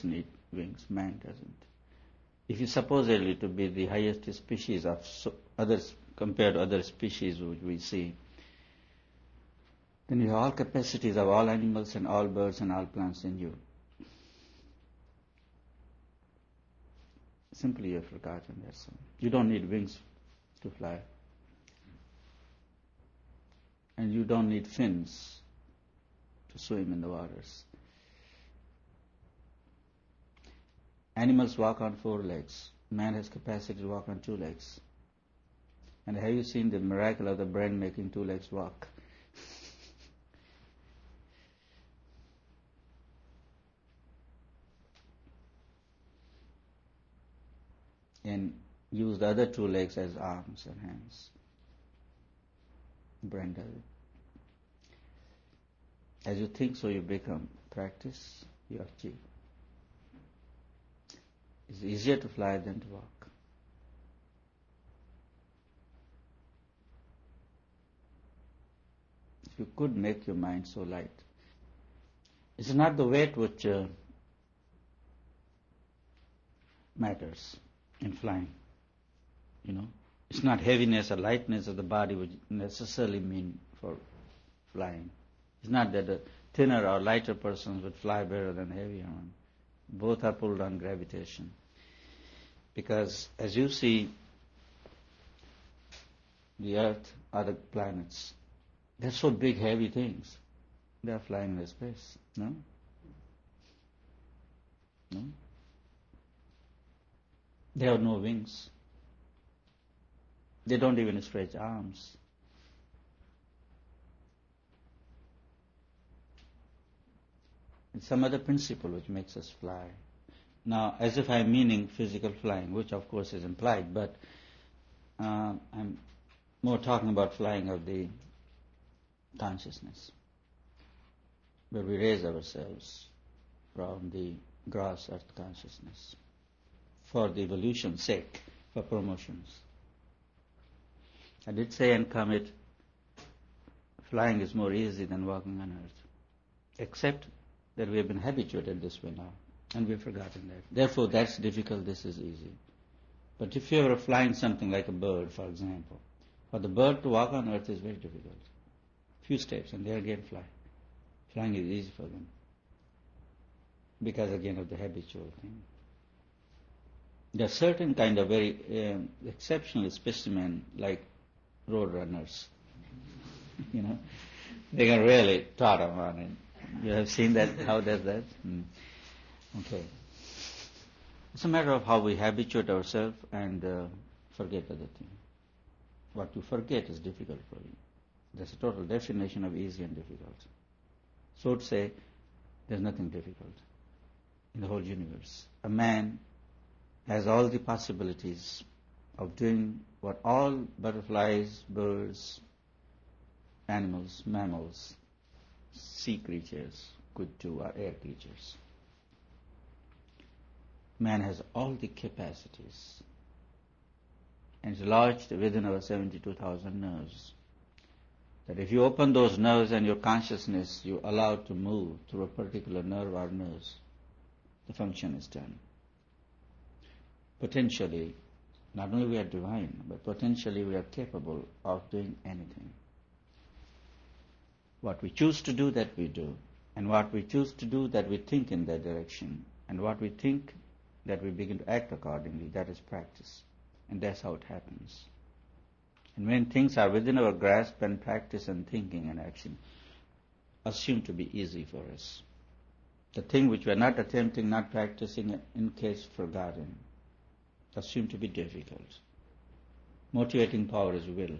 need wings, man doesn't. If you supposedly to be the highest species of others compared to other species which we see, then you have all capacities of all animals and all birds and all plants in you. Simply you have forgotten that. So you don't need wings to fly. And you don't need fins to swim in the waters. Animals walk on 4 legs. Man has capacity to walk on 2 legs. And have you seen the miracle of the brain making 2 legs walk? And use the other 2 legs as arms and hands. Brain does it. As you think, so you become. Practice, you achieve. It's easier to fly than to walk. If you could make your mind so light. It's not the weight which matters in flying. It's not heaviness or lightness of the body which necessarily mean for flying. It's not that a thinner or lighter person would fly better than a heavier one. Both are pulled on gravitation. Because as you see, the earth or the planets, they're so big, heavy things. They are flying in space. No? They have no wings. They don't even stretch arms. It's some other principle which makes us fly. Now, as if I'm meaning physical flying, which of course is implied, but I'm more talking about flying of the consciousness, where we raise ourselves from the gross earth consciousness for the evolution's sake, for promotions. I did say and commit, flying is more easy than walking on earth, except that we have been habituated this way now, and we've forgotten that. Therefore, that's difficult, this is easy. But if you are flying something like a bird, for example, for the bird to walk on earth is very difficult. Few steps, and they again fly. Flying is easy for them, because again of the habitual thing. There are certain kind of very exceptional specimen, like road runners. They can really totter on it. You have seen that? How does that? Okay. It's a matter of how we habituate ourselves and forget other things. What you forget is difficult for you. That's a total definition of easy and difficult. So to say, there's nothing difficult in the whole universe. A man has all the possibilities of doing what all butterflies, birds, animals, mammals, sea creatures could do, or air creatures. Man has all the capacities, and it's lodged within our 72,000 nerves. That if you open those nerves and your consciousness you allow to move through a particular nerve or nerves, the function is done. Potentially, not only we are divine, but potentially we are capable of doing anything. What we choose to do, that we do. And what we choose to do, that we think in that direction. And what we think, that we begin to act accordingly. That is practice. And that's how it happens. And when things are within our grasp and practice and thinking and action, assume to be easy for us. The thing which we are not attempting, not practicing, in case forgotten, assume to be difficult. Motivating power is will.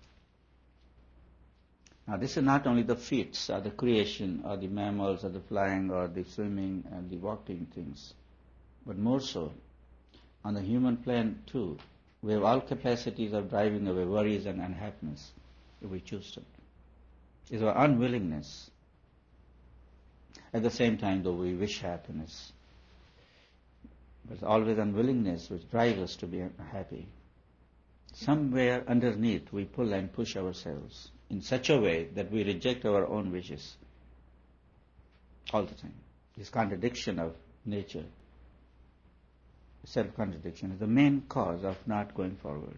Now this is not only the feats or the creation or the mammals or the flying or the swimming and the walking things, but more so on the human plane too. We have all capacities of driving away worries and unhappiness if we choose to. It's our unwillingness. At the same time, though, we wish happiness. But it's always unwillingness which drives us to be happy. Somewhere underneath we pull and push ourselves in such a way that we reject our own wishes all the time. This contradiction of nature, self-contradiction, is the main cause of not going forward.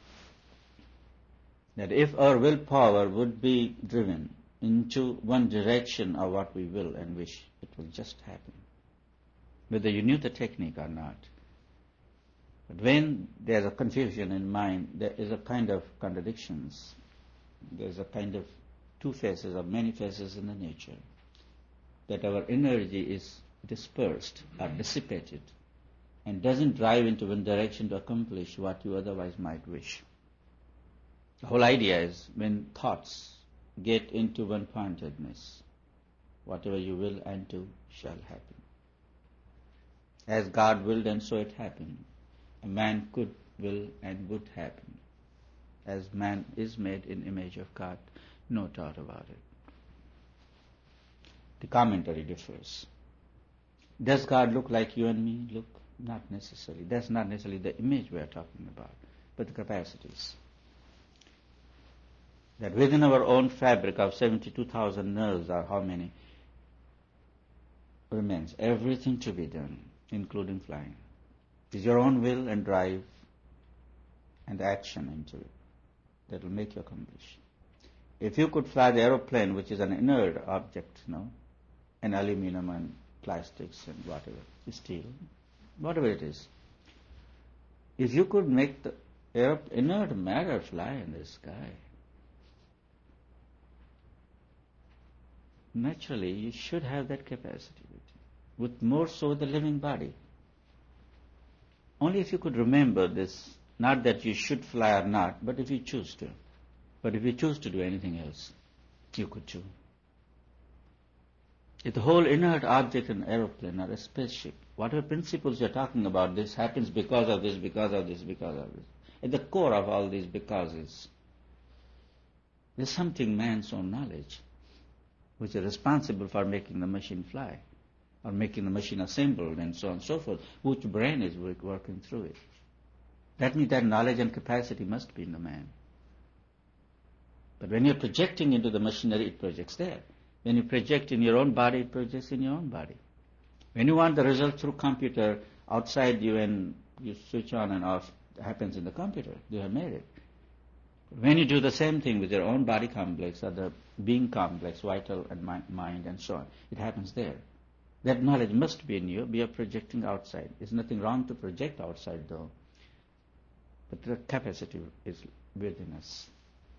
That if our willpower would be driven into one direction of what we will and wish, it will just happen, whether you knew the technique or not. But when there's a confusion in mind, there is a kind of contradictions. There's a kind of two faces or many faces in the nature. That our energy is dispersed or dissipated and doesn't drive into one direction to accomplish what you otherwise might wish. The whole idea is when thoughts get into one-pointedness, whatever you will and do shall happen. As God willed and so it happened. A man could will and would happen. As man is made in image of God, no doubt about it. The commentary differs. Does God look like you and me? Look, not necessarily. That's not necessarily the image we are talking about, but the capacities. That within our own fabric of 72,000 nerves, or how many, remains everything to be done, including flying. It is your own will and drive and action into it that will make you accomplish. If you could fly the aeroplane, which is an inert object, an aluminum and plastics and whatever, steel, whatever it is, if you could make the inert matter fly in the sky, naturally you should have that capacity with more so the living body. Only if you could remember this, not that you should fly or not, but if you choose to. But if you choose to do anything else, you could too. If the whole inert object in an aeroplane or a spaceship, whatever principles you're talking about, this happens because of this, because of this, because of this. At the core of all these becauses, there's something man's own knowledge, which is responsible for making the machine fly, or making the machine assembled, and so on and so forth, which brain is working through it. That means that knowledge and capacity must be in the man. But when you're projecting into the machinery, it projects there. When you project in your own body, it projects in your own body. When you want the result through computer outside you and you switch on and off, it happens in the computer. You have made it. When you do the same thing with your own body complex or the being complex, vital and mind and so on, it happens there. That knowledge must be in you. We are projecting outside. There's nothing wrong to project outside though. But the capacity is within us.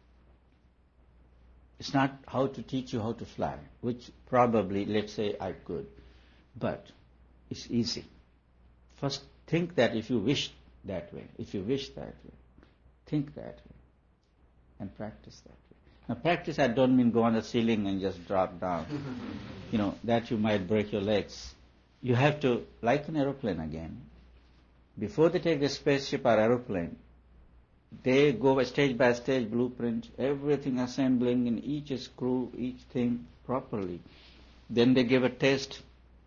It's not how to teach you how to fly, which probably, let's say, I could. But it's easy. First, think that if you wish that way, think that way, and practice that way. Now, practice, I don't mean go on the ceiling and just drop down. That you might break your legs. You have to, like an aeroplane again, before they take the spaceship or aeroplane, they go stage by stage, blueprint, everything assembling in each screw, each thing properly. Then they give a test,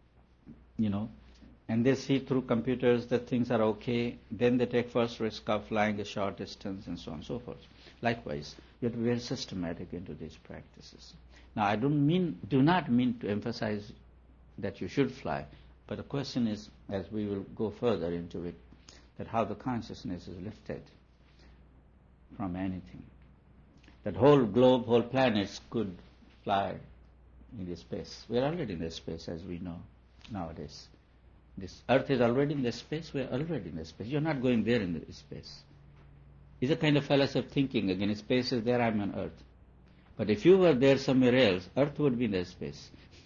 and they see through computers that things are okay. Then they take first risk of flying a short distance and so on and so forth. Likewise, you have to be very systematic into these practices. Now, I do not mean to emphasize that you should fly, but the question is, as we will go further into it, that how the consciousness is lifted from anything. That whole globe, whole planets could fly in this space. We are already in this space, as we know nowadays. This earth is already in this space. We are already in this space. You're not going there in this space. It's a kind of fallacy of thinking. Again, space is there, I'm on earth. But if you were there somewhere else, earth would be in this space.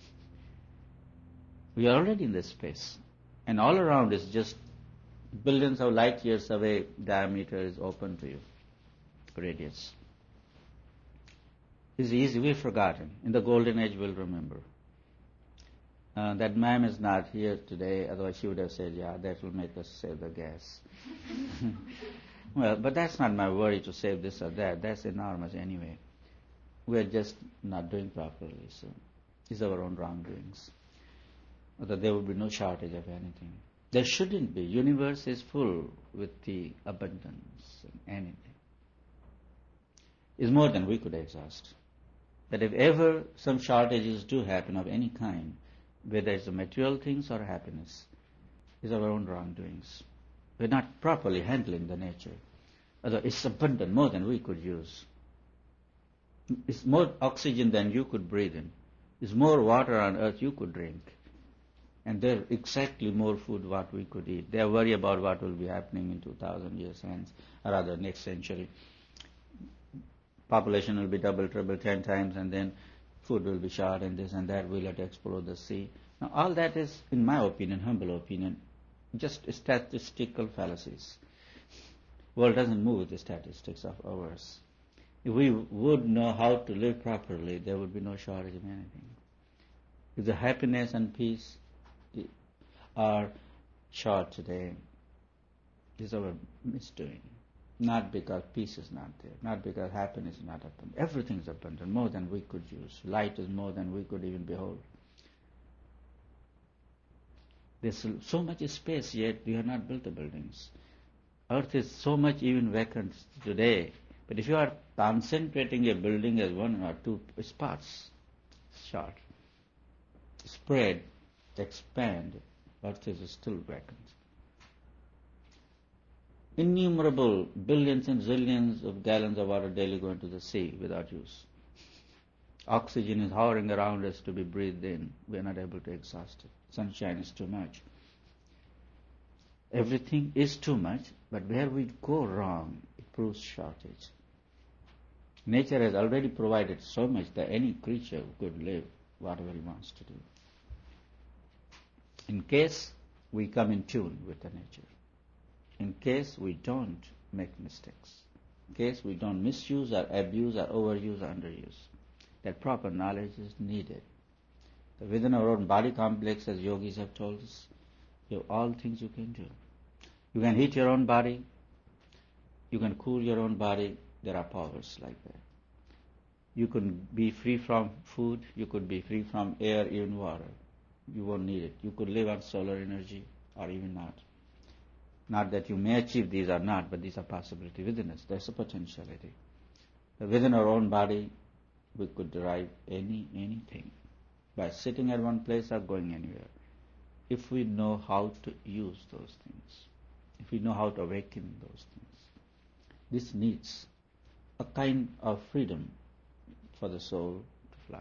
We are already in this space. And all around is just billions of light years away, diameter is open to you. Radius. It's easy, we've forgotten. In the golden age, we'll remember. That ma'am is not here today, otherwise she would have said, yeah, that will make us save the gas. Well, but that's not my worry to save this or that. That's enormous anyway. We're just not doing properly, so it's our own wrongdoings. Although there would be no shortage of anything. There shouldn't be. Universe is full with the abundance and anything. Is more than we could exhaust. But if ever some shortages do happen of any kind, whether it's the material things or happiness, is our own wrongdoings. We're not properly handling the nature. Although it's abundant, more than we could use. It's more oxygen than you could breathe in. It's more water on earth you could drink. And there's exactly more food what we could eat. They worry about what will be happening in 2,000 years hence, or rather next century. Population will be double, triple, 10 times, and then food will be short, and this and that. We'll have to explore the sea. Now, all that is, in my opinion, humble opinion, just statistical fallacies. World doesn't move with the statistics of ours. If we would know how to live properly, there would be no shortage of anything. If the happiness and peace are short today, is our misdoing. Not because peace is not there, not because happiness is not abundant. Everything is abundant, more than we could use. Light is more than we could even behold. There's so much space, yet we have not built the buildings. Earth is so much even vacant today. But if you are concentrating a building as one or two spots, short, spread, expand, Earth is still vacant. Innumerable billions and zillions of gallons of water daily go into the sea without use. Oxygen is hovering around us to be breathed in. We are not able to exhaust it. Sunshine is too much. Everything is too much, but where we go wrong, it proves shortage. Nature has already provided so much that any creature could live whatever he wants to do. In case we come in tune with the nature, in case we don't make mistakes, in case we don't misuse or abuse or overuse or underuse, that proper knowledge is needed. So within our own body complex, as yogis have told us, you have all things you can do. You can heat your own body, you can cool your own body. There are powers like that. You can be free from food, you could be free from air, even water. You won't need it. You could live on solar energy or even not. Not that you may achieve these or not, but these are possibilities within us. There's a potentiality. But within our own body, we could derive anything by sitting at one place or going anywhere. If we know how to use those things, if we know how to awaken those things, this needs a kind of freedom for the soul to fly.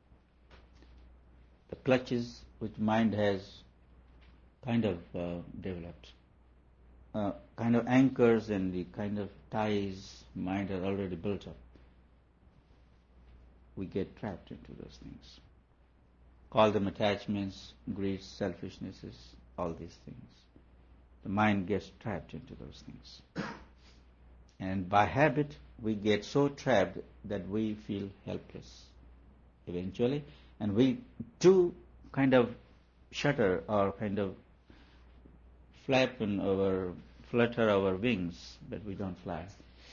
The clutches which mind has kind of developed, kind of anchors and the kind of ties mind has already built up, we get trapped into those things. Call them attachments, greed, selfishnesses, all these things. The mind gets trapped into those things. And by habit, we get so trapped that we feel helpless eventually. And we do kind of shudder or kind of flutter our wings, but we don't fly.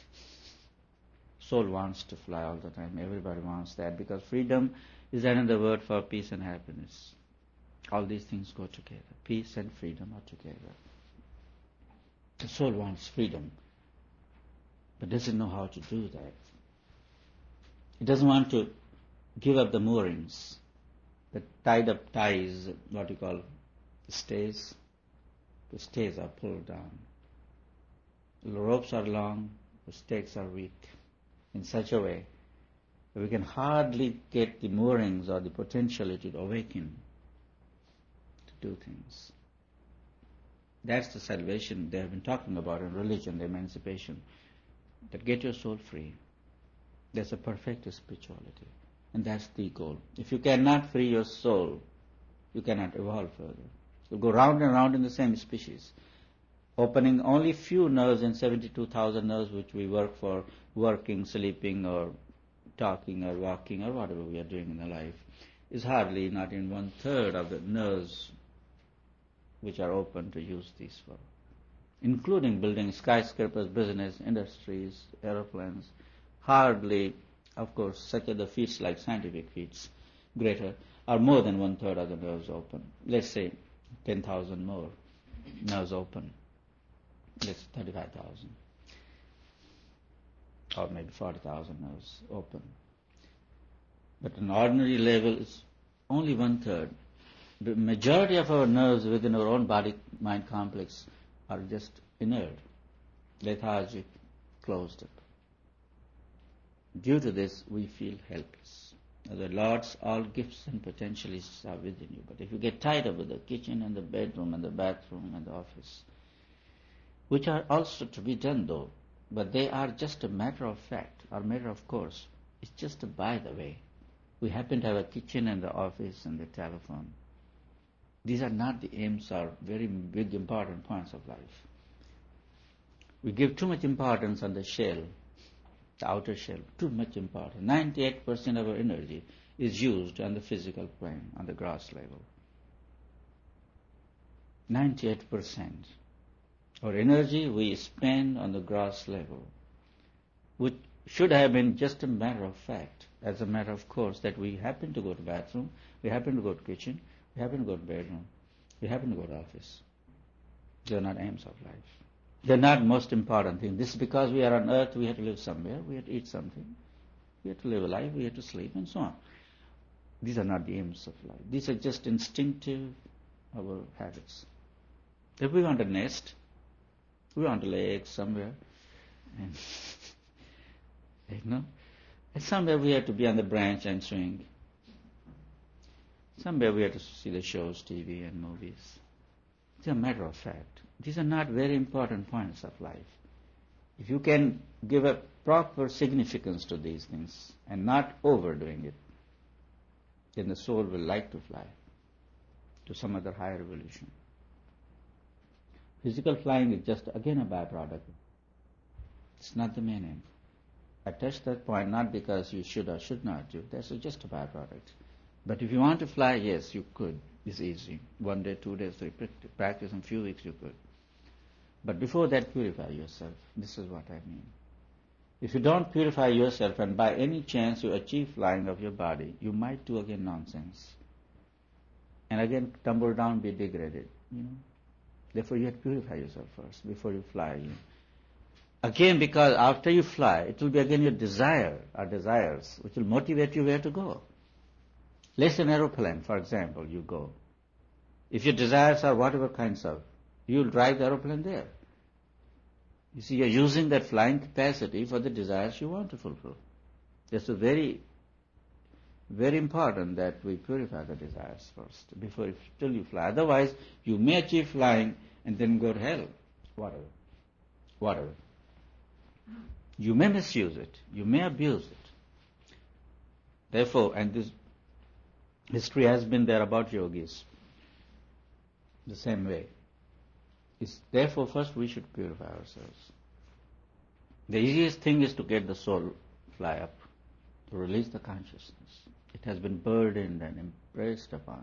Soul wants to fly all the time. Everybody wants that, because freedom is another word for peace and happiness. All these things go together. Peace and freedom are together. The soul wants freedom, but doesn't know how to do that. It doesn't want to give up the moorings, the tied up ties, what you call stays. The stays are pulled down. The ropes are long, the stakes are weak, in such a way that we can hardly get the moorings or the potentiality to awaken, to do things. That's the salvation they have been talking about in religion, the emancipation, that get your soul free. That's a perfect spirituality, and that's the goal. If you cannot free your soul, you cannot evolve further. You go round and round in the same species, opening only few nerves in 72,000 nerves which we work for, working, sleeping, or talking, or walking, or whatever we are doing in the life, is hardly not in 1/3 of the nerves which are open to use these for, including building skyscrapers, business, industries, aeroplanes. Hardly, of course, such are the feats like scientific feats, greater, are more than 1/3 of the nerves open. Let's say 10,000 more nerves open. Let's 35,000. Or maybe 40,000 nerves open. But an ordinary level is only 1/3. The majority of our nerves within our own body-mind complex are just inert, lethargic, closed up. Due to this, we feel helpless. The Lord's all gifts and potentials are within you. But if you get tied up with the kitchen and the bedroom and the bathroom and the office, which are also to be done though, but they are just a matter of fact or matter of course. It's just a by the way. We happen to have a kitchen and the office and the telephone. These are not the aims or very big important points of life. We give too much importance on the shell, the outer shell, too much importance. 98% of our energy is used on the physical plane, on the gross level. 98%. Our energy we spend on the gross level, which should have been just a matter of fact, as a matter of course, that we happen to go to bathroom, we happen to go to kitchen, we happen to go to bedroom, we happen to go to office. They are not aims of life. They are not most important thing. This is because we are on earth, we have to live somewhere, we have to eat something, we have to live a life, we have to sleep, and so on. These are not the aims of life. These are just instinctive, our habits. If we want a nest, we want to lay eggs somewhere, and and somewhere we have to be on the branch and swing. Somewhere we have to see the shows, TV and movies. It's a matter of fact. These are not very important points of life. If you can give a proper significance to these things and not overdoing it, then the soul will like to fly to some other higher evolution. Physical flying is just again a byproduct. It's not the main aim. I touched that point not because you should or should not do. That's just a byproduct. But if you want to fly, yes, you could. It's easy. 1 day, 2 days, 3 practice in a few weeks you could. But before that, purify yourself. This is what I mean. If you don't purify yourself and by any chance you achieve flying of your body, you might do again nonsense. And again tumble down, be degraded. Therefore you have to purify yourself first before you fly. Again, because after you fly, it will be again your desire or desires which will motivate you where to go. Let's say an aeroplane, for example, you go. If your desires are whatever kinds of, you will drive the aeroplane there. You see, you're using that flying capacity for the desires you want to fulfill. That's very, very important that we purify the desires first till you fly. Otherwise, you may achieve flying and then go to hell. Whatever. You may misuse it. You may abuse it. Therefore, and this history has been there about yogis the same way. Therefore, first we should purify ourselves. The easiest thing is to get the soul fly up, to release the consciousness. It has been burdened and imposed upon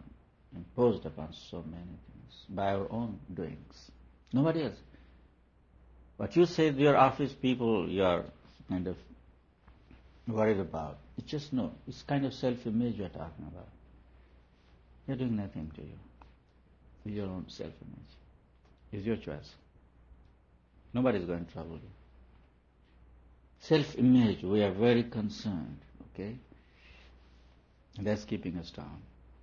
so many things by our own doings. Nobody else. What you say to your office people you are kind of worried about, it's just it's kind of self-image you're talking about. They're doing nothing to you. It's your own self-image. It's your choice. Nobody's going to trouble you. Self-image, we are very concerned, okay? And that's keeping us down.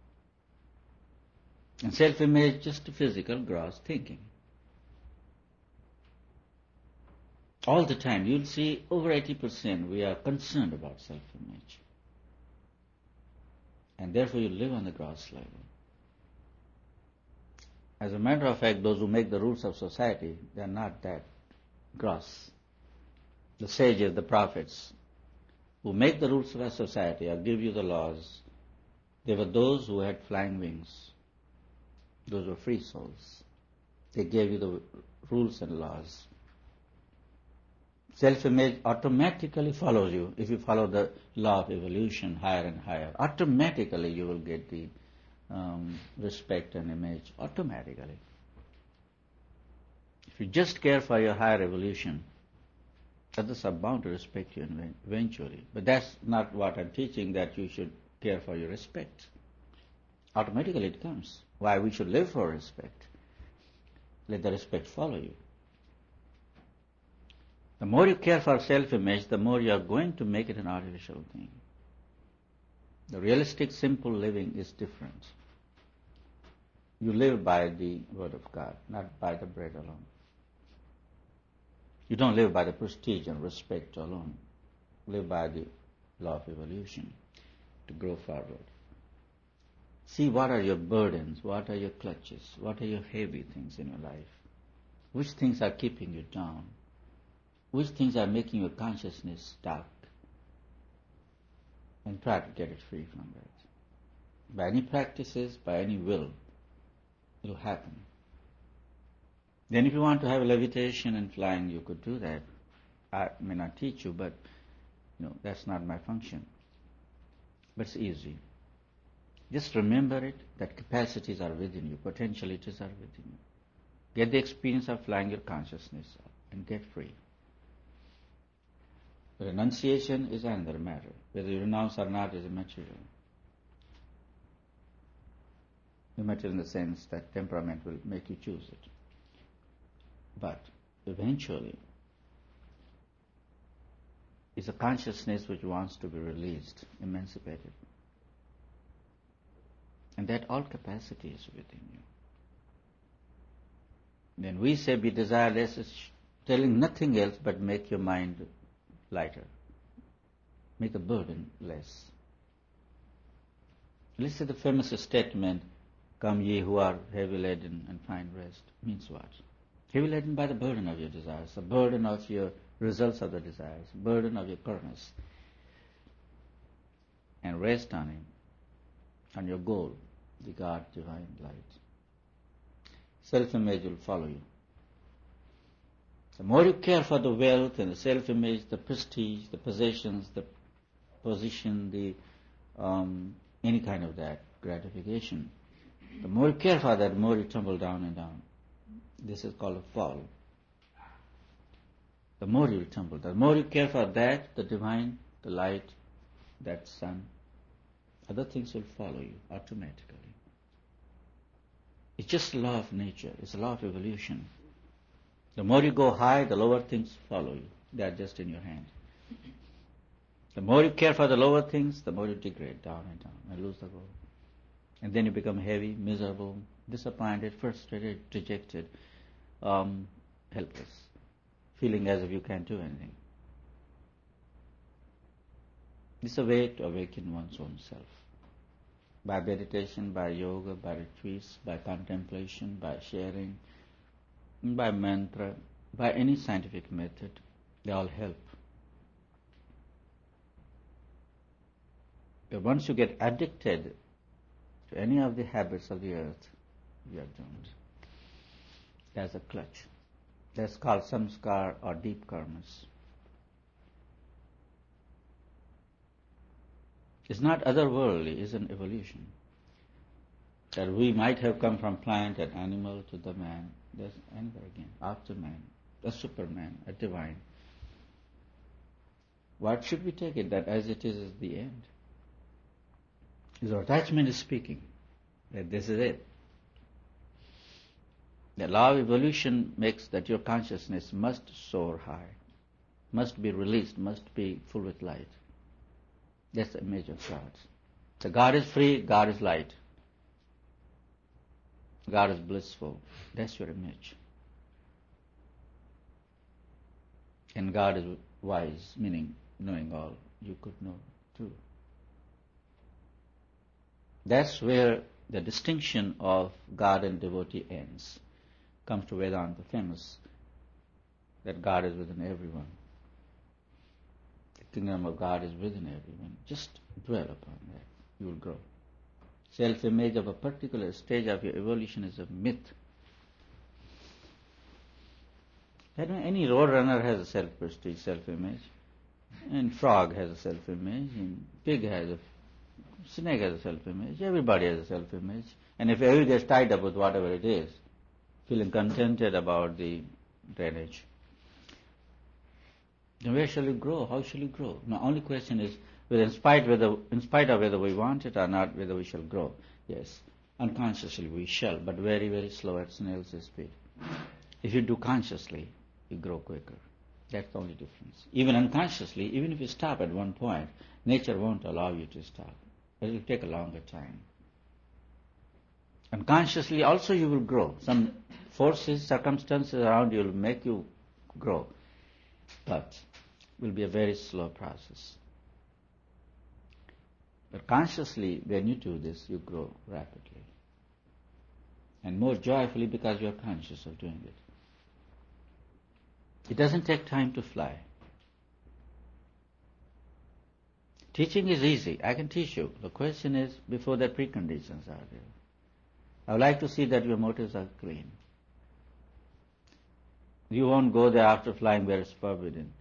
And self-image, just physical, gross thinking. All the time, you'll see over 80% we are concerned about self-image. And therefore you live on the gross level. As a matter of fact, those who make the rules of society, they are not that gross. The sages, the prophets, who make the rules of a society or give you the laws, they were those who had flying wings. Those were free souls. They gave you the rules and laws. Self-image automatically follows you if you follow the law of evolution higher and higher. Automatically you will get the respect and image, automatically. If you just care for your higher evolution, others are bound to respect you eventually. But that's not what I'm teaching, that you should care for your respect. Automatically it comes. Why? We should live for respect. Let the respect follow you. The more you care for self-image, the more you are going to make it an artificial thing. The realistic, simple living is different. You live by the Word of God, not by the bread alone. You don't live by the prestige and respect alone. Live by the law of evolution to grow forward. See what are your burdens, what are your clutches, what are your heavy things in your life. Which things are keeping you down? Which things are making your consciousness dark? And try to get it free from that. By any practices, by any will, it will happen. Then if you want to have levitation and flying, you could do that. I may not teach you, but that's not my function. But it's easy. Just remember it, that capacities are within you, potentialities are within you. Get the experience of flying your consciousness up and get free. Renunciation is another matter. Whether you renounce or not is immaterial. Immaterial in the sense that temperament will make you choose it. But eventually, it's a consciousness which wants to be released, emancipated. And that all capacity is within you. When we say be desireless, it's telling nothing else but make your mind lighter. Make the burden less. Listen to the famous statement, "Come ye who are heavy laden and find rest." Means what? Heavy laden by the burden of your desires, the burden of your results of the desires, burden of your karmas. And rest on Him, on your goal, the God divine light. Self-image will follow you. The more you care for the wealth and the self-image, the prestige, the possessions, the position, the any kind of that gratification, the more you care for that, the more you tumble down and down. This is called a fall. The more you will tumble, the more you care for that, the divine, the light, that sun, other things will follow you automatically. It's just a law of nature. It's a law of evolution. The more you go high, the lower things follow you. They are just in your hand. The more you care for the lower things, the more you degrade down and lose the goal. And then you become heavy, miserable, disappointed, frustrated, dejected, helpless, feeling as if you can't do anything. It's a way to awaken one's own self. By meditation, by yoga, by retreats, by contemplation, by sharing, by mantra, by any scientific method, they all help. But once you get addicted to any of the habits of the earth, you are doomed. That's a clutch. That's called samskar or deep karmas. It's not otherworldly, it's an evolution. That we might have come from plant and animal to the man. There's another again, after man, a superman, a divine. What should we take it? That as it is the end. His attachment is speaking that this is it. The law of evolution makes that your consciousness must soar high, must be released, must be full with light. That's the image of God. So God is free, God is light. God is blissful. That's your image. And God is wise, meaning knowing all you could know too. That's where the distinction of God and devotee ends. Comes to Vedanta, famous, that God is within everyone. The kingdom of God is within everyone. Just dwell upon that. You will grow. Self-image of a particular stage of your evolution is a myth. Any roadrunner has a self-prestige, self-image. And frog has a self-image. And pig has a... snake has a self-image. Everybody has a self-image. And if everybody gets tied up with whatever it is, feeling contented about the drainage, then where shall you grow? How shall you grow? The only question is, in spite of whether we want it or not, whether we shall grow. Yes, unconsciously we shall, but very, very slow at snail's speed. If you do consciously, you grow quicker. That's the only difference. Even unconsciously, even if you stop at one point, nature won't allow you to stop. It will take a longer time. Unconsciously also you will grow. Some forces, circumstances around you will make you grow. But it will be a very slow process. But consciously, when you do this, you grow rapidly. And more joyfully because you are conscious of doing it. It doesn't take time to fly. Teaching is easy. I can teach you. The question is, before that preconditions are there. I would like to see that your motives are clean. You won't go there after flying where it's forbidden.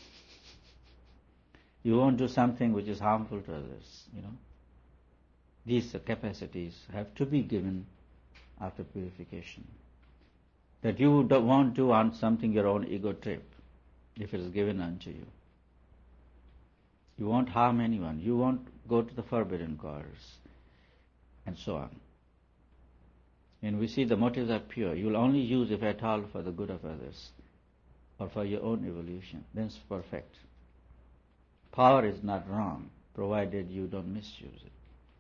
You won't do something which is harmful to others, These capacities have to be given after purification. That you won't do on something your own ego trip, if it is given unto you. You won't harm anyone. You won't go to the forbidden quarters, and so on. When we see the motives are pure, you will only use, if at all, for the good of others or for your own evolution. Then it's perfect. Power is not wrong, provided you don't misuse it.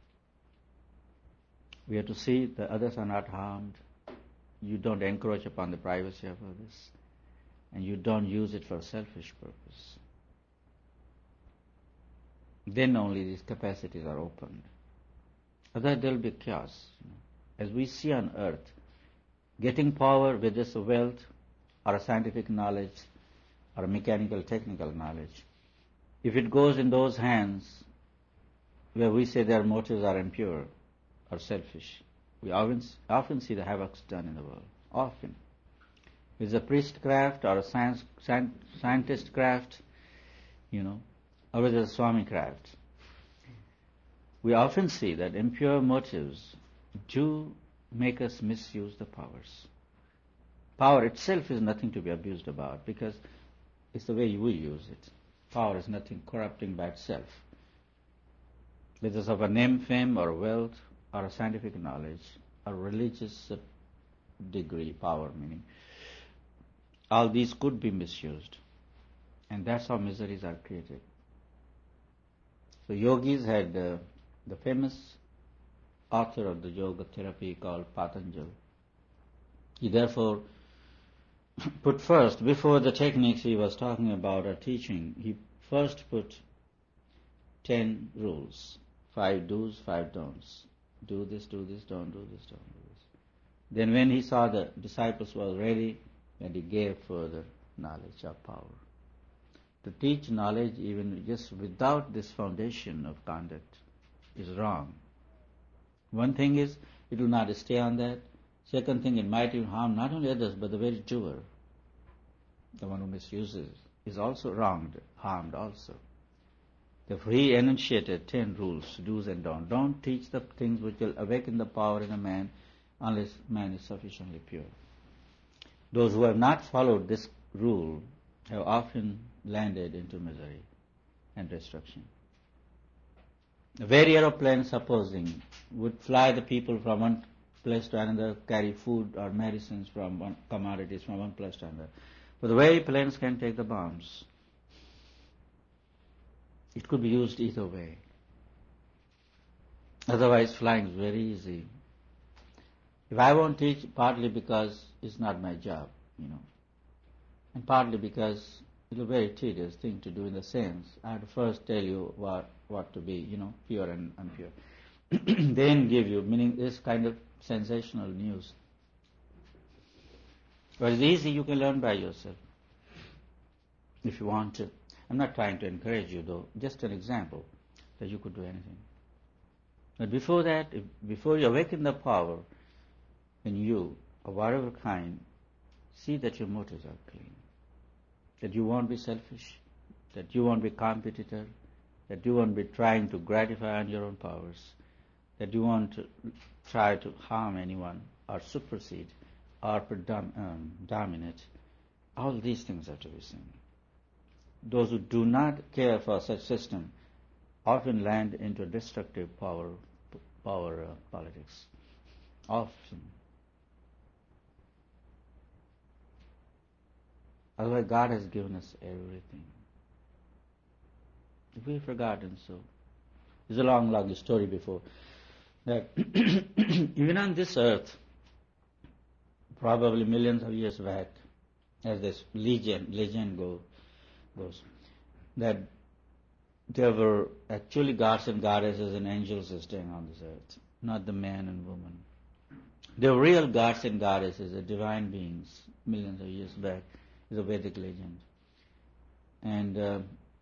We have to see that others are not harmed. You don't encroach upon the privacy of others, and you don't use it for selfish purpose. Then only these capacities are opened. Otherwise there will be chaos. As we see on earth, getting power with this wealth or a scientific knowledge or a mechanical technical knowledge, if it goes in those hands where we say their motives are impure or selfish, we often see the havoc done in the world. Often. It's a priestcraft or a scientist craft, or whether it's a Swami craft. We often see that impure motives do make us misuse the powers. Power itself is nothing to be abused about because it's the way we use it. Power is nothing corrupting by itself. Whether it's of a name, fame, or wealth, or a scientific knowledge, or religious degree, power meaning, all these could be misused. And that's how miseries are created. So yogis had the famous author of the yoga therapy called Patanjali. He therefore put first, before the techniques he was talking about or teaching, he first put 10 rules, 5 do's, 5 don'ts. Do this, don't do this, don't do this. Then when he saw the disciples were ready, then he gave further knowledge of power. To teach knowledge even just without this foundation of conduct is wrong. One thing is, it will not stay on that. Second thing, it might even harm not only others, but the very doer, the one who misuses, is also wronged, harmed also. Therefore, he enunciated 10 rules, do's and don'ts. Don't teach the things which will awaken the power in a man unless man is sufficiently pure. Those who have not followed this rule have often landed into misery and destruction. A very aeroplane, supposing, would fly the people from one place to another, carry food or medicines commodities from one place to another. But the very planes can take the bombs. It could be used either way. Otherwise, flying is very easy. If I won't teach, partly because it's not my job, and partly because it's a very tedious thing to do in the sense. I have to first tell you what to be, pure and impure. Then give you, meaning this kind of sensational news. But it's easy, you can learn by yourself, if you want to. I'm not trying to encourage you, though, just an example that you could do anything. But before that, before you awaken the power in you, of whatever kind, see that your motives are clean. That you won't be selfish, that you won't be competitor, that you won't be trying to gratify on your own powers, that you won't try to harm anyone or supersede or dominate. All these things are to be seen. Those who do not care for such system often land into destructive power politics. Often. Otherwise, God has given us everything. If we've forgotten so. There's a long story before. that even on this earth, probably millions of years back, as this legend goes, that there were actually gods and goddesses and angels staying on this earth, not the man and woman. They were real gods and goddesses, the divine beings, millions of years back, is a Vedic legend. And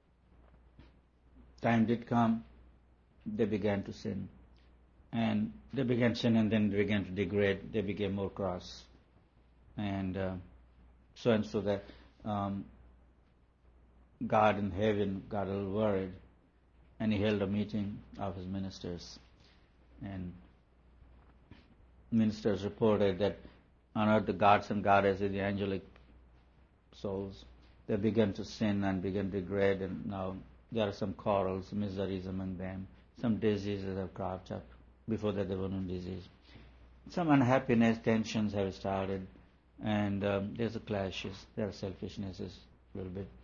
time did come, they began to sin. And they began sin and then they began to degrade, they became more cross. And so that God in heaven got a little worried, and he held a meeting of his ministers. And ministers reported that on earth the gods and goddesses, the angelic souls, they began to sin and began to degrade, and now there are some quarrels, miseries among them. Some diseases have cropped up. Before that there were no disease. Some unhappiness, tensions have started, and there's a clashes, there are selfishnesses a little bit.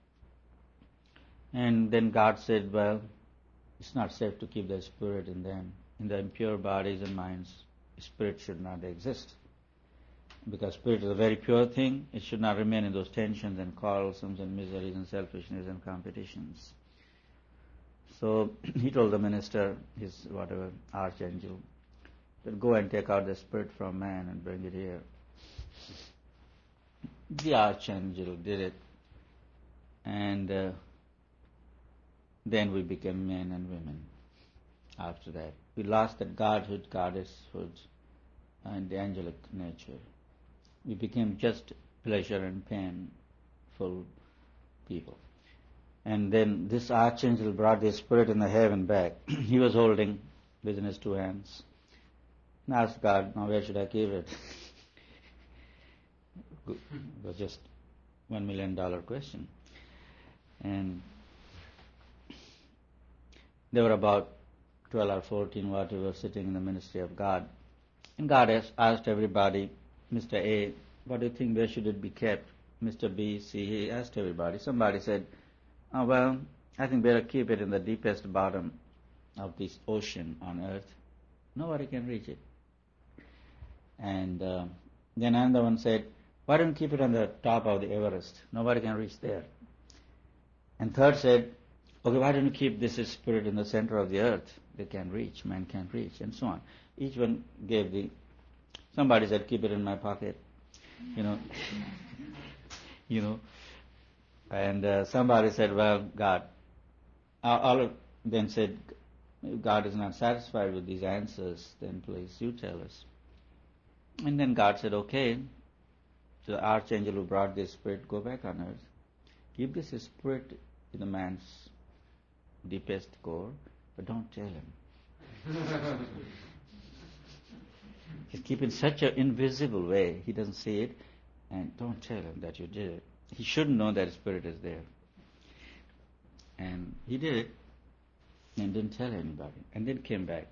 And then God said, well, it's not safe to keep the spirit in them. In the impure bodies and minds, spirit should not exist. Because spirit is a very pure thing, it should not remain in those tensions and quarrelsomes and miseries and selfishness and competitions. So he told the minister, his archangel, that go and take out the spirit from man and bring it here. The archangel did it, and then we became men and women after that. We lost that godhood, goddesshood, and the angelic nature. We became just pleasure and painful people. And then this archangel brought the spirit in the heaven back. He was holding within his two hands. And asked God, now where should I keep it? It was just $1 million question. And there were about 12 or 14 whatever sitting in the ministry of God. And God asked everybody, Mr. A, what do you think, where should it be kept? Mr. B, C, he asked everybody. Somebody said, oh, well, I think better keep it in the deepest bottom of this ocean on earth. Nobody can reach it. And then another one said, why don't you keep it on the top of the Everest? Nobody can reach there. And third said, okay, why don't you keep this spirit in the center of the earth? They can reach, man can't reach, and so on. Each one gave somebody said, keep it in my pocket, and somebody said, well, God. All of them said, if God is not satisfied with these answers, then please you tell us. And then God said, okay, to the archangel who brought this spirit, go back on earth. Keep this spirit in the man's deepest core, but don't tell him. Just keep in such an invisible way, he doesn't see it, and don't tell him that you did it. He shouldn't know that spirit is there. And he did it, and didn't tell anybody, and then came back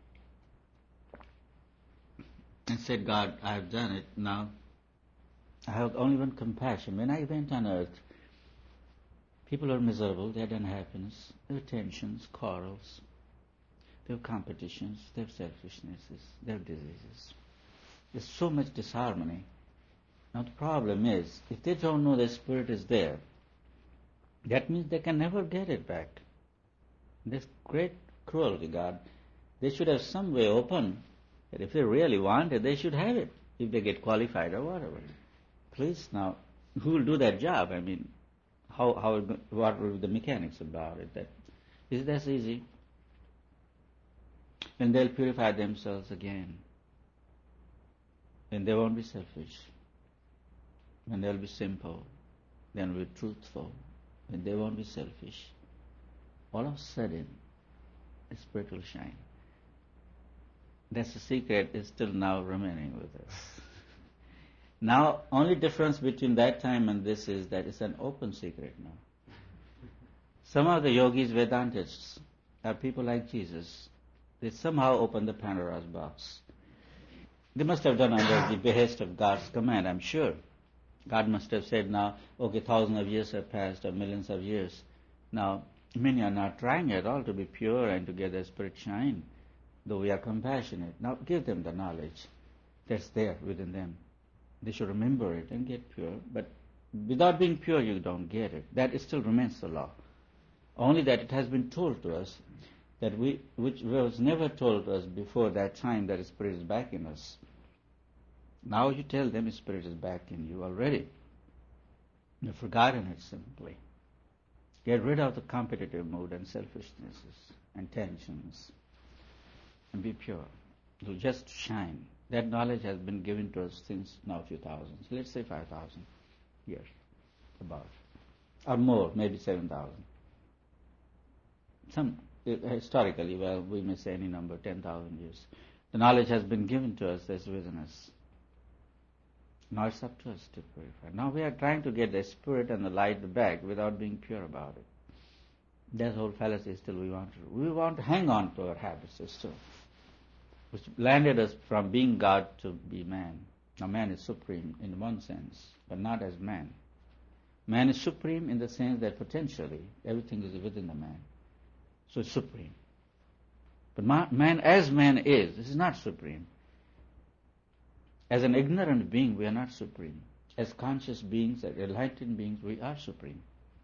and said, God, I have done it, now I have only one compassion. When I went on earth, people are miserable, they had unhappiness, there were tensions, quarrels, there were competitions, there were selfishnesses, there were diseases. There's so much disharmony. Now the problem is, if they don't know the spirit is there, that means they can never get it back. This great cruelty, God. They should have some way open that if they really want it, they should have it, if they get qualified or whatever. Please now, who will do that job? I mean, what will be the mechanics about it? Is that easy? And they'll purify themselves again. And they won't be selfish. And they'll be simple. They'll be truthful. And they won't be selfish. All of a sudden, the spirit will shine. That's the secret, is still now remaining with us. Now, only difference between that time and this is that it's an open secret now. Some of the yogis, Vedantists, are people like Jesus. They somehow opened the Pandora's box. They must have done under the behest of God's command, I'm sure. God must have said now, okay, thousands of years have passed, or millions of years. Now, many are not trying at all to be pure and to get their spirit shine. though we are compassionate. Now give them the knowledge that's there within them. They should remember it and get pure. But without being pure, you don't get it. That still remains the law. Only that it has been told to us that which was never told to us before that time, that Spirit is back in us. Now you tell them Spirit is back in you already. You've forgotten it simply. Get rid of the competitive mood and selfishnesses and tensions and be pure. You'll just shine. That knowledge has been given to us since now a few thousands. Let's say 5,000 years, about. Or more, maybe 7,000. Historically, well, we may say any number, 10,000 years. The knowledge has been given to us that's within us. Now it's up to us to purify. Now we are trying to get the Spirit and the light back without being pure about it. That whole fallacy still we want to do. We want to hang on to our habits still, which landed us from being God to be man. Now man is supreme in one sense, but not as man. Man is supreme in the sense that potentially everything is within the man. So it's supreme. But man as man is, this is not supreme. As an ignorant being, we are not supreme. As conscious beings, as enlightened beings, we are supreme.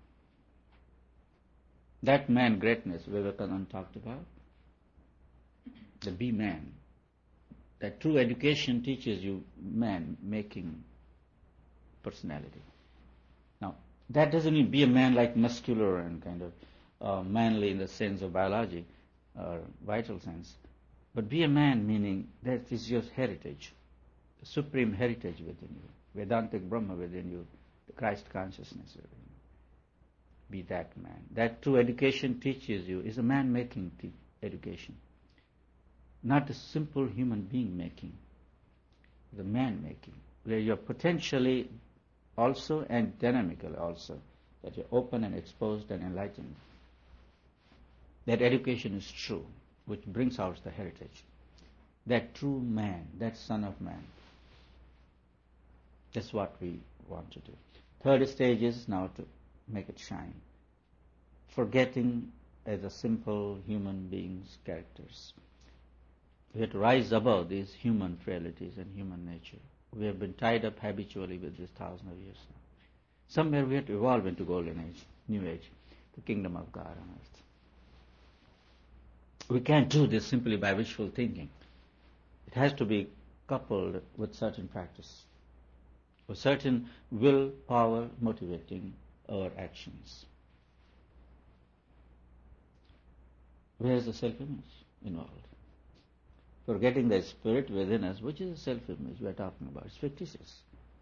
That man greatness Vivekananda talked about, the be man. That true education teaches you man making personality. Now, that doesn't mean be a man like muscular and kind of manly in the sense of biology or vital sense, but be a man meaning that is your heritage, the supreme heritage within you, Vedantic Brahma within you, the Christ consciousness within you. Be that man. That true education teaches you is a man making education, not a simple human being making, the man making, where you're potentially also and dynamically also, that you're open and exposed and enlightened. That education is true, which brings out the heritage. That true man, that son of man. That's what we want to do. Third stage is now to make it shine. Forgetting as a simple human being's characters. We have to rise above these human frailties and human nature. We have been tied up habitually with this thousands of years now. Somewhere we have to evolve into golden age, new age, the kingdom of God on earth. We can't do this simply by wishful thinking. It has to be coupled with certain practice, with certain willpower motivating our actions. Where is the self-image involved? Forgetting the Spirit within us, which is a self-image we are talking about. It's fictitious.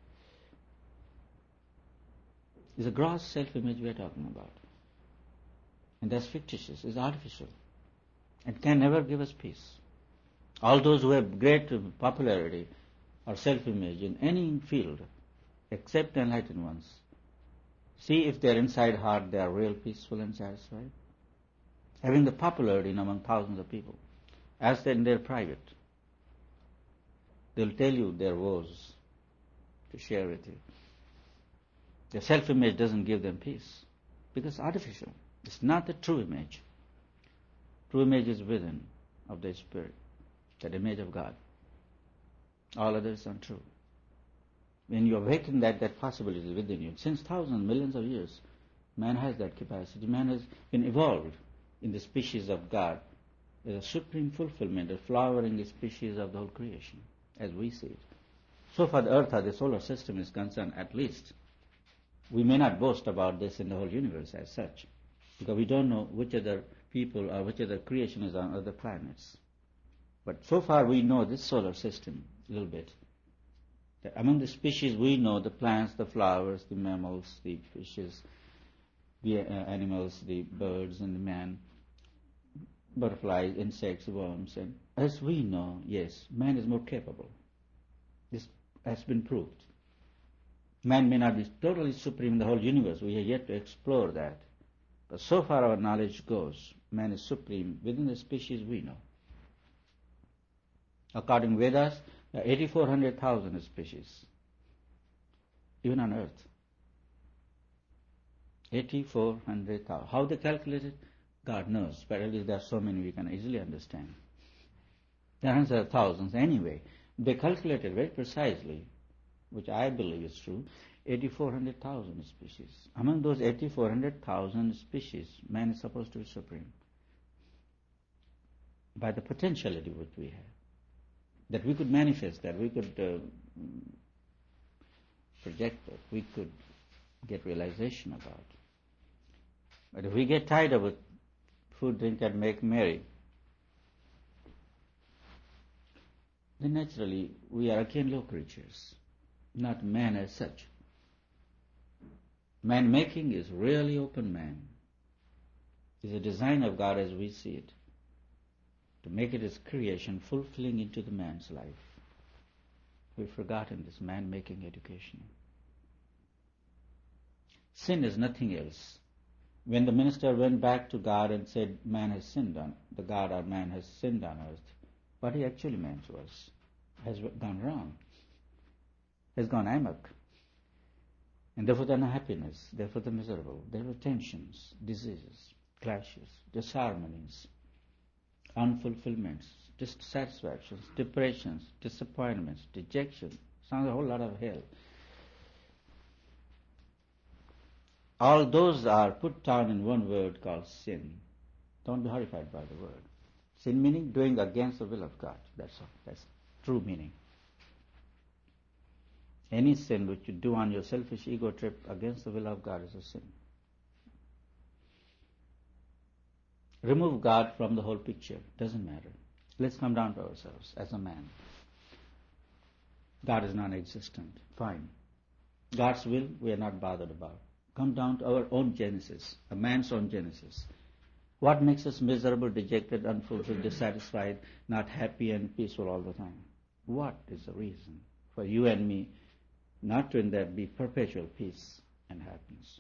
It's a gross self-image we are talking about. And that's fictitious, it's artificial. It can never give us peace. All those who have great popularity or self-image in any field, except enlightened ones, see if their inside heart they are real peaceful and satisfied. Having the popularity among thousands of people. Ask them in their private. They'll tell you their woes to share with you. Their self-image doesn't give them peace because it's artificial. It's not the true image. True image is within of the Spirit, that image of God. All others are untrue. When you awaken that possibility is within you. Since thousands, millions of years, man has that capacity. Man has been evolved in the species of God. There's a supreme fulfillment, a flowering species of the whole creation, as we see it. So far the earth or the solar system is concerned, at least, we may not boast about this in the whole universe as such, because we don't know which other people or which other creation is on other planets. But so far we know this solar system a little bit. That among the species we know the plants, the flowers, the mammals, the fishes, the animals, the birds and the man, butterflies, insects, worms, and as we know, yes, man is more capable. This has been proved. Man may not be totally supreme in the whole universe. We have yet to explore that. But so far our knowledge goes, man is supreme within the species we know. According to Vedas, there are 8,400,000 species, even on earth. 8,400,000. How they calculate it? God knows, but at least there are so many we can easily understand. The answer are thousands anyway. They calculated very precisely, which I believe is true, 8,400,000 species. Among those 8,400,000 species, man is supposed to be supreme by the potentiality which we have. That we could manifest that, we could project that, we could get realization about. But if we get tied up with food, drink, and make merry, then naturally we are again low creatures, not man as such. Man-making is really open man. It's a design of God as we see it, to make it His creation fulfilling into the man's life. We've forgotten this man-making education. Sin is nothing else. When the minister went back to God and said, man has sinned on, the God or man has sinned on earth, what he actually meant was, has gone wrong, has gone amok. And therefore the unhappiness, therefore the miserable, therefore tensions, diseases, clashes, disharmonies, unfulfillments, dissatisfactions, depressions, disappointments, dejection. Sounds a whole lot of hell. All those are put down in one word called sin. Don't be horrified by the word. Sin meaning doing against the will of God. That's all. That's true meaning. Any sin which you do on your selfish ego trip against the will of God is a sin. Remove God from the whole picture. Doesn't matter. Let's come down to ourselves as a man. God is non-existent. Fine. God's will we are not bothered about. Come down to our own genesis, a man's own genesis. What makes us miserable, dejected, unfulfilled, dissatisfied, not happy and peaceful all the time? What is the reason for you and me not to in there be perpetual peace and happiness?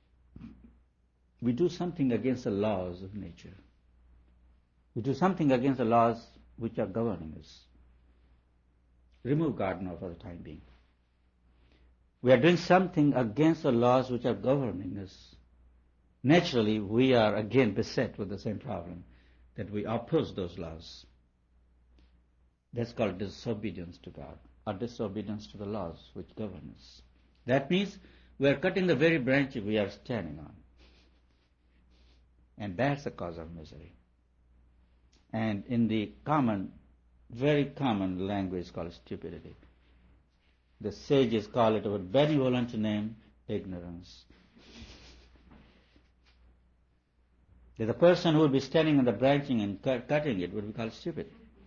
We do something against the laws of nature. We do something against the laws which are governing us. Remove God now for the time being. We are doing something against the laws which are governing us. Naturally, we are again beset with the same problem, that we oppose those laws. That's called disobedience to God, or disobedience to the laws which govern us. That means we are cutting the very branch we are standing on. And that's the cause of misery. And in the common, very common language called stupidity, the sages call it a benevolent name, ignorance. The person who will be standing on the branching and cutting it would be called stupid.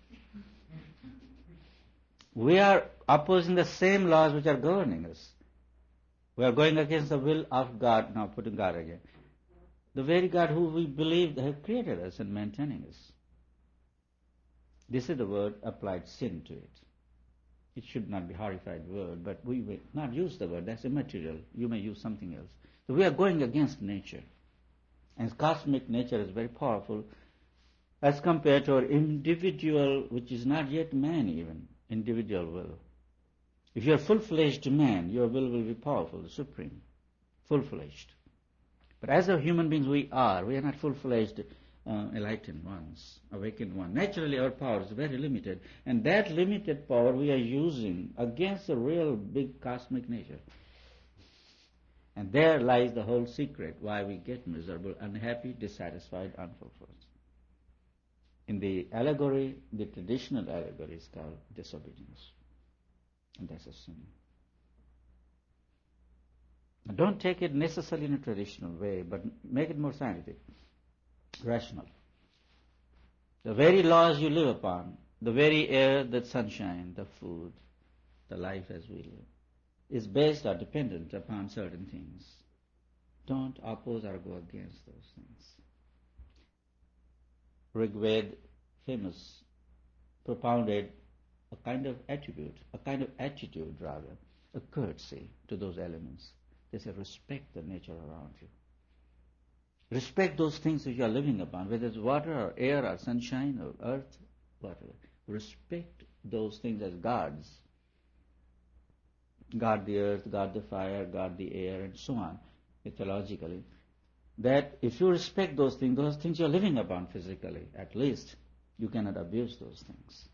We are opposing the same laws which are governing us. We are going against the will of God, now putting God again. The very God who we believe has created us and maintaining us. This is the word applied sin to it. It should not be horrified word, but we will not use the word. That's immaterial. You may use something else. So we are going against nature. And cosmic nature is very powerful as compared to our individual, which is not yet man even, individual will. If you are full-fledged man, your will be powerful, supreme, full-fledged. But as a human beings we are not full-fledged enlightened ones, awakened ones. Naturally our power is very limited, and that limited power we are using against the real big cosmic nature. And there lies the whole secret why we get miserable, unhappy, dissatisfied, unfulfilled. In the allegory, the traditional allegory is called disobedience. And that's a sin. Now, don't take it necessarily in a traditional way, but make it more scientific, rational. The very laws you live upon, the very air, the sunshine, the food, the life as we live, is based or dependent upon certain things. Don't oppose or go against those things. Rigved, famous, propounded a kind of attitude, a courtesy to those elements. They say, respect the nature around you. Respect those things which you are living upon, whether it's water or air or sunshine or earth, whatever. Respect those things as gods. Guard the earth, guard the fire, guard the air, and so on, mythologically. That if you respect those things you're living upon physically, at least, you cannot abuse those things.